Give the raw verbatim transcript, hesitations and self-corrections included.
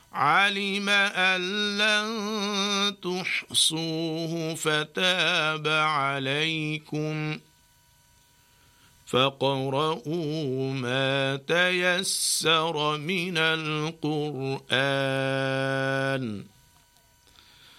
علم أن لن تحصوه فتاب عليكم فاقرؤوا ما تيسر من القرآن.